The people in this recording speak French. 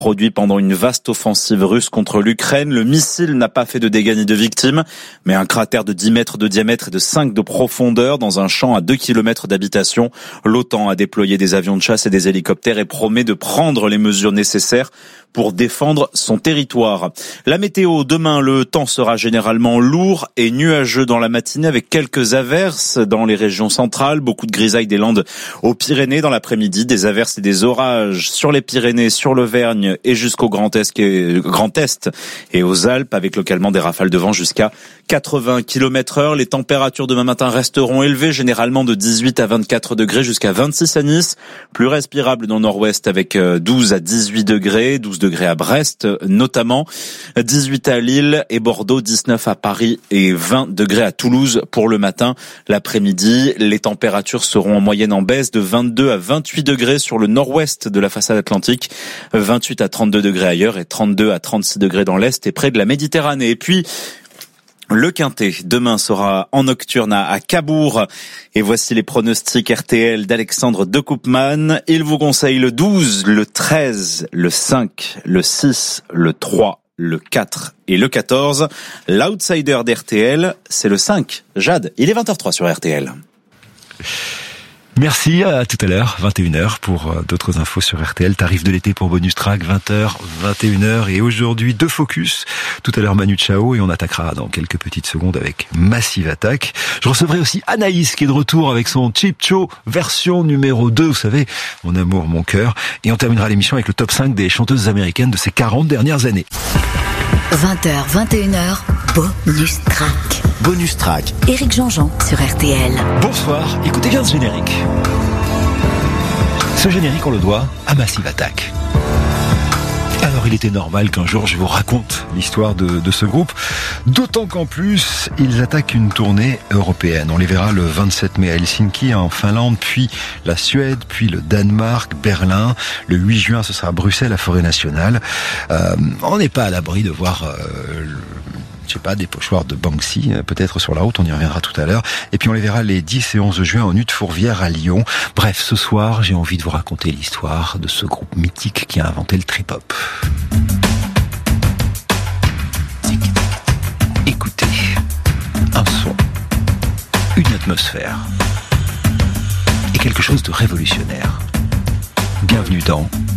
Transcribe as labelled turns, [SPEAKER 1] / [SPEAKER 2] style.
[SPEAKER 1] produit pendant une vaste offensive russe contre l'Ukraine. Le missile n'a pas fait de dégâts ni de victimes, mais un cratère de 10 mètres de diamètre et de 5 de profondeur dans un champ à 2 km d'habitation. L'OTAN a déployé des avions de chasse et des hélicoptères et promet de prendre les mesures nécessaires pour défendre son territoire. La météo, demain, le temps sera généralement lourd et nuageux dans la matinée avec quelques averses dans les régions centrales, beaucoup de grisailles des Landes aux Pyrénées dans l'après-midi, des averses et des orages sur les Pyrénées, sur l'Auvergne et jusqu'au Grand Est et aux Alpes avec localement des rafales de vent jusqu'à 80 km/h. Les températures demain matin resteront élevées, généralement de 18 à 24 degrés jusqu'à 26 à Nice, plus respirable dans le nord-ouest avec 12 à 18 degrés, 12 degrés à Brest notamment, 18 à Lille et Bordeaux, 19 à Paris et 20 degrés à Toulouse pour le matin. L'après-midi, les températures seront en moyenne en baisse de 22 à 28 degrés sur le nord-ouest de la façade atlantique, 28 à 32 degrés ailleurs et 32 à 36 degrés dans l'est et près de la Méditerranée. Et puis, le Quintet, demain, sera en nocturne à Cabourg. Et voici les pronostics RTL d'Alexandre de Koopman. Il vous conseille le 12, le 13, le 5, le 6, le 3, le 4 et le 14. L'outsider d'RTL, c'est le 5. Jade, il est 20h03 sur RTL.
[SPEAKER 2] Merci, à tout à l'heure, 21h pour d'autres infos sur RTL. Tarif de l'été pour Bonus Track, 20h, 21h. Et aujourd'hui, 2 focus. Tout à l'heure, Manu Chao, et on attaquera dans quelques petites secondes avec Massive Attack. Je recevrai aussi Anaïs qui est de retour avec son Cheap Show version numéro 2. Vous savez, mon amour, mon cœur. Et on terminera l'émission avec le top 5 des chanteuses américaines de ces 40 dernières années.
[SPEAKER 3] 20h, 21h, Bonus Track.
[SPEAKER 2] Bonus Track.
[SPEAKER 3] Éric Jean-Jean sur RTL.
[SPEAKER 2] Bonsoir, écoutez bien ce générique. Ce générique, on le doit à Massive Attack. Alors il était normal qu'un jour je vous raconte l'histoire de ce groupe, d'autant qu'en plus ils attaquent une tournée européenne. On les verra le 27 mai à Helsinki en Finlande, puis la Suède, puis le Danemark, Berlin. Le 8 juin ce sera à Bruxelles, à Forêt Nationale. On n'est pas à l'abri de voir des pochoirs de Banksy, peut-être sur la route, on y reviendra tout à l'heure. Et puis on les verra les 10 et 11 juin au Nude Fourvière à Lyon. Bref, ce soir, j'ai envie de vous raconter l'histoire de ce groupe mythique qui a inventé le trip-hop. Écoutez, un son, une atmosphère et quelque chose de révolutionnaire. Bienvenue dans